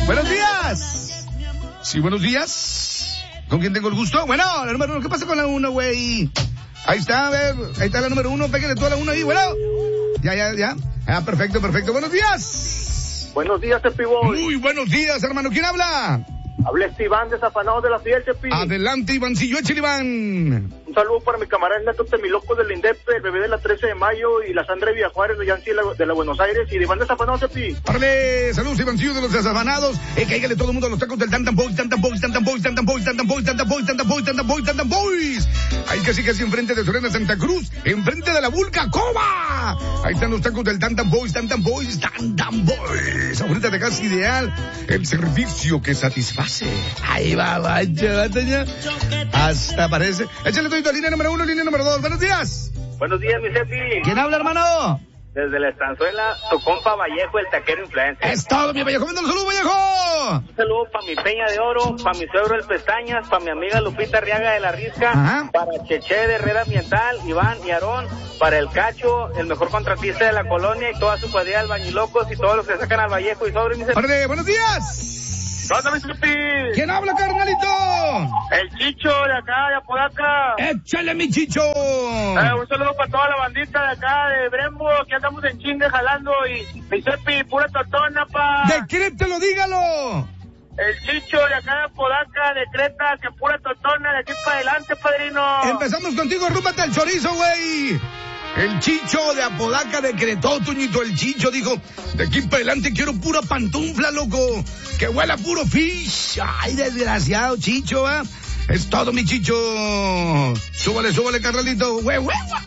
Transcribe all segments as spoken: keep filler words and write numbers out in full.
Buenos días. Sí, buenos días. ¿Con quién tengo el gusto? Bueno, la número uno. ¿Qué pasa con la uno, güey? Ahí está, a ver. Ahí está la número uno. Pégale tú a la uno ahí, bueno. Ya, ya, ya. Ah, perfecto, perfecto. Buenos días. Buenos días, Cepi Boy. Muy buenos días, hermano. ¿Quién habla? Habla este Iván, desafanado de la fiel, Cepi. Adelante, Ivancillo, échale, Iván. Un saludo para mi camarada Neto Temiloco del Indepe, el bebé de la trece de mayo, y la Sandra Villajuárez de Yancy de la Buenos Aires, y de Iván desafanado, Cepi. Órale, saludos, Ivancillo de los desafanados. Eh, cáigale todo el mundo a los tacos del Tantan Boys, Tantan Boys, Tantan Boys, Tantan Boys, Tantan Boys, Tantan Boys, Tantan Boys, Tantan Boys, Tantan Boys. Ahí casi casi enfrente de Sorena Santa Cruz, enfrente de la Vulca Cova. Ahí están los tacos del Tantan Boys, Tantan Boys, Tantan Boys. Ahorita de casa ideal, el servicio que satisface. Ahí va, vaya, vaya. Hasta parece. Échale todo, línea número uno, línea número dos. Buenos días. Buenos días, mi Cepi. ¿Quién habla, hermano? Desde la estanzuela, tu compa Vallejo, el taquero influencer. Es todo, mi Vallejo. Mándale un saludo, Vallejo. Un saludo para mi Peña de Oro, para mi suegro el Pestañas, para mi amiga Lupita Arriaga de la Risca, Ajá. para Cheche de Red Ambiental, Iván y Aarón, para el Cacho, el mejor contratista de la colonia, y toda su cuadrilla de albañilocos y todos los que sacan al Vallejo y sobre, mi Cepi. Órale, buenos días. ¿Dónde, mi Cepi? ¿Quién habla, carnalito? El Chicho de acá, de Apodaca. Échale, mi Chicho. Eh, un saludo para toda la bandita de acá, de Brembo, que andamos en chingue jalando, y mi Cepi, pura totona, pa. Decrételo, dígalo. El Chicho de acá de Apodaca, decreta que pura totona, de aquí para adelante, padrino. Empezamos contigo, rúmbate al chorizo, güey. El Chicho de Apodaca decretó, Toñito, el Chicho dijo, de aquí para adelante quiero pura pantufla, loco, que huela puro fish. Ay, desgraciado, Chicho, ¿eh? Es todo, mi Chicho. Súbale, súbale, carnalito. Güey, güey, güey.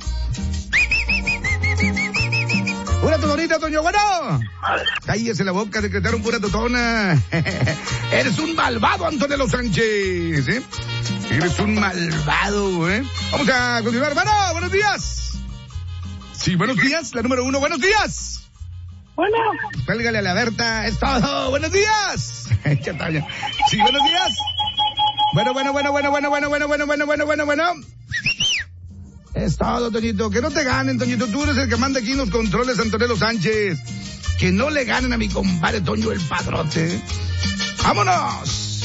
Pura totonita, Toño, bueno. Cállese la boca, decretaron pura totona. Eres un malvado, Antonio Sánchez, ¿eh? Eres un malvado, ¿eh? Vamos a continuar, hermano. Buenos días. Sí, buenos días, la número uno, buenos días. Bueno. Pélgale a la Berta, es todo, buenos días. Sí, buenos días. Bueno, bueno, bueno, bueno, bueno, bueno, bueno, bueno, bueno, bueno, bueno, bueno. Es todo, Toñito, que no te ganen, Toñito, tú eres el que manda aquí en los controles, Antonio Sánchez. Que no le ganen a mi compadre Toño el Padrote. ¡Vámonos!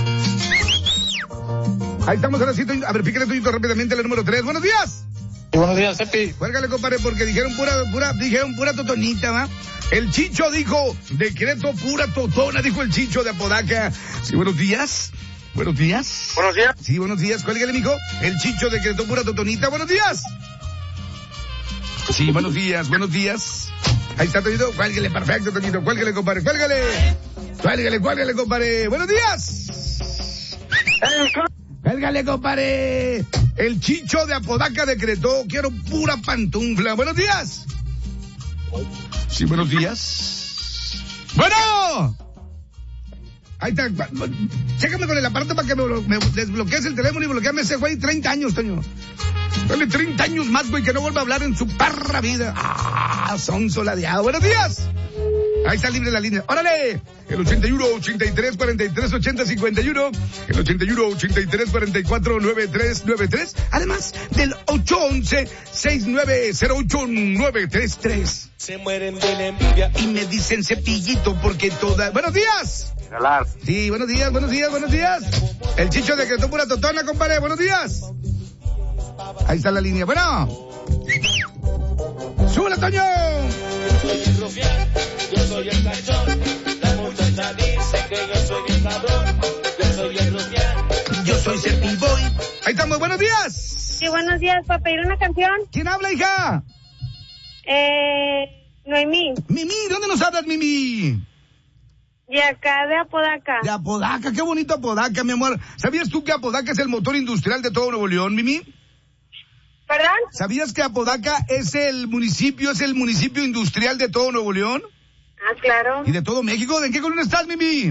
Ahí estamos ahora sí, Toñito. A ver, píquele, Toñito, rápidamente la número tres, buenos días. Y buenos días, Cepi. Cuélgale, compadre, porque dijeron pura, pura, dijeron pura totonita, ¿va? El Chicho dijo, decreto pura totona, dijo el Chicho de Apodaca. Sí, buenos días. Buenos días. Buenos días. Sí, buenos días. Cuélgale, mijo. El Chicho decretó pura totonita. Buenos días. Sí, buenos días, buenos días. Ahí está, Toñito. Cuélgale, perfecto, Toñito. Cuélgale, compadre. Cuélgale. Cuélgale, cuélgale, compadre. Buenos días. Cuélgale, compadre. El Chicho de Apodaca decretó, quiero pura pantufla. Buenos días. Sí, buenos días. Bueno. Ahí está. Chécame con el aparato para que me, me desbloquees el teléfono y bloqueame ese güey. treinta años, Toño. Dale treinta años más, güey, que no vuelva a hablar en su perra vida. Ah, son soladeado. Buenos días. Ahí está libre la línea. ¡Órale! El ochenta y uno, ochenta y tres, cuarenta y tres, ochenta, cincuenta y uno. El ochenta y uno, ochenta y tres, cuarenta y cuatro, noventa y tres, noventa y tres. Además del ocho once, sesenta y nueve cero ocho, nueve tres tres. Se mueren de la envidia. Y me dicen Cepillito porque toda... ¡Buenos días! Galar. Sí, buenos días, buenos días, buenos días. El Chicho decretó pura totona, compadre. Buenos días. Ahí está la línea. Bueno. ¡Súbela, Toño! Yo soy el rufián, yo soy el cachón. La muchacha dice que yo soy el cabrón. Yo soy el rufián. Yo soy Cepiboy. Ahí estamos, buenos días. Sí, buenos días, para pedir una canción. ¿Quién habla, hija? Eh, Noemí. Mimi, ¿dónde nos hablas, Mimi? De acá, de Apodaca. De Apodaca, qué bonito Apodaca, mi amor. ¿Sabías tú que Apodaca es el motor industrial de todo Nuevo León, Mimi? ¿Perdón? ¿Sabías que Apodaca es el municipio, es el municipio industrial de todo Nuevo León? Ah, claro. ¿Y de todo México? ¿De qué colonia estás, Mimi?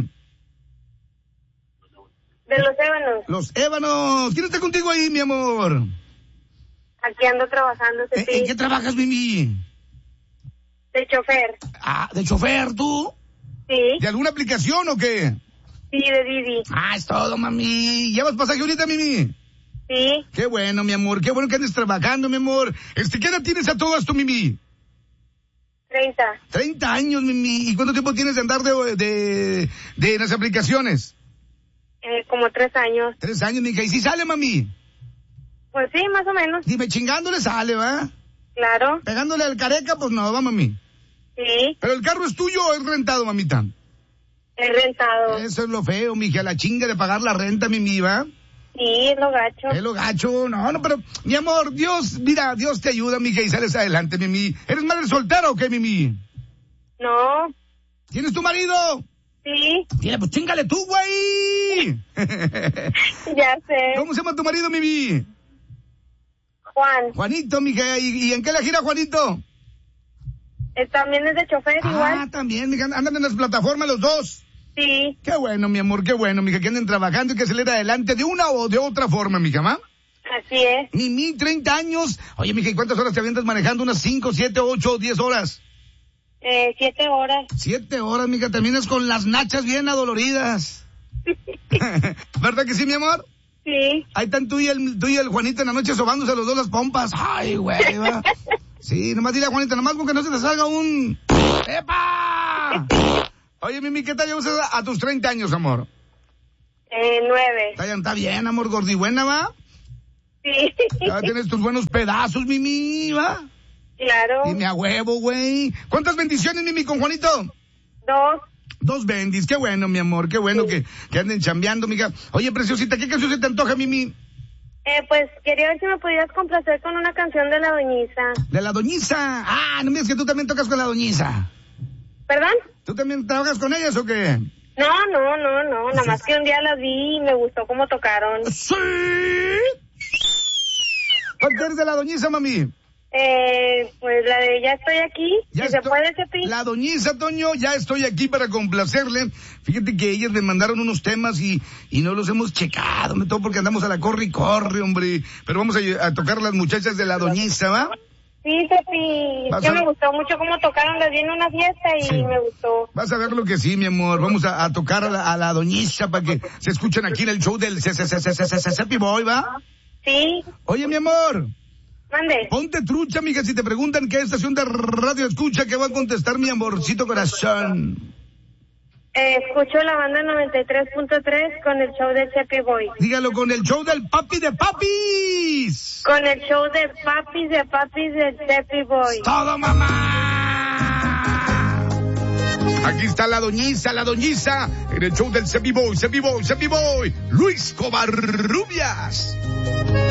De Los Ébanos. Los Ébanos. ¿Quién está contigo ahí, mi amor? Aquí ando trabajando, ¿En, sí. ¿En qué trabajas, Mimi? De chofer. Ah, ¿de chofer tú? Sí. ¿De alguna aplicación o qué? Sí, de Didi. Ah, es todo, mami. ¿Llevas pasaje ahorita, Mimi? Sí. Qué bueno, mi amor. Qué bueno que andes trabajando, mi amor. Este, ¿qué edad tienes a todo esto, Mimi? treinta. treinta años, mimi. ¿Y cuánto tiempo tienes de andar de, de, de las aplicaciones? Eh, como tres años. Tres años, mija. ¿Y si sale, mami? Pues sí, más o menos. Dime, chingándole sale, ¿va? Claro. Pegándole al careca, pues no, va, mami. Sí. ¿Pero el carro es tuyo o es rentado, mamita? Es rentado. Eso es lo feo, mija, la chinga de pagar la renta, mimi, ¿va? Sí, es lo gacho. Es lo gacho, no, no, pero, mi amor, Dios, mira, Dios te ayuda, mija, y sales adelante, mimi. ¿Eres madre soltera o qué, mimi? No. ¿Tienes tu marido? Sí. Mira, pues chingale tú, güey. Ya sé. ¿Cómo se llama tu marido, mimi? Juan. Juanito, mija, ¿y, y en qué la gira, Juanito? Eh, también es de chofer Ah, igual. también, mija, andan en las plataformas los dos. Sí. Qué bueno, mi amor, qué bueno, mija, que anden trabajando y que se le dé adelante de una o de otra forma, mija, ¿ma? Así es. Mimi, treinta años. Oye, mija, ¿y cuántas horas te avientas manejando? ¿Unas cinco, siete, ocho, diez horas? Eh, siete horas. Siete horas, mija, terminas con las nachas bien adoloridas. ¿Verdad que sí, mi amor? Sí. Ahí están tú y el, tú y el Juanito en la noche sobándose los dos las pompas. Ay, güey, va. Sí, nomás dile a Juanita, nomás con que no se te salga un... ¡Epa! Oye, Mimi, ¿qué tal llevas a, a tus treinta años, amor? Eh, nueve. Está, está bien, amor, gordibuena, ¿va? Sí. Ya tienes tus buenos pedazos, Mimi, ¿va? Claro. Dime a huevo, güey. ¿Cuántas bendiciones, Mimi, con Juanito? Dos. Dos bendis, qué bueno, mi amor, qué bueno sí. que, que anden chambeando, mija. Oye, preciosita, ¿qué canción se te antoja, Mimi? Eh, pues quería ver si me pudieras complacer con una canción de La Doñiza. De La Doñiza. Ah, no me digas que tú también tocas con La Doñiza. ¿Perdón? ¿Tú también trabajas con ellas o qué? No, no, no, no. Nada más que un día las vi y me gustó cómo tocaron. ¡Sí! ¿Cuál eres de La Doñiza, mami? Eh, pues la de Ya estoy aquí, ya si estoy... se puede, Cepi. La Doñiza, Toño, ya estoy aquí para complacerle. Fíjate que ellas me mandaron unos temas y, y no los hemos checado, me todo porque andamos a la corre y corre, hombre. Pero vamos a, a tocar las muchachas de La Doñiza, ¿va? Sí, Cepi, Vas que a... me gustó mucho cómo tocaron, las vi en una fiesta y sí. me gustó. Vas a ver lo que sí, mi amor. Vamos a, a tocar a la, a la Doñiza para que se escuchen aquí en el show del Cepi Boy, ¿va? Sí. Oye, mi amor. Mande. Ponte trucha, amiga, si te preguntan qué estación de radio escucha, ¿qué va a contestar mi amorcito corazón? Eh, escucho la banda noventa y tres punto tres con el show del Cepi Boy. Dígalo, con el show del papi de papis. Con el show de papis de papis del Cepi Boy. ¡Todo, mamá! Aquí está la Doñiza, la Doñiza, en el show del Cepi Boy, Cepi Boy, Cepi Boy, Luis Covarrubias.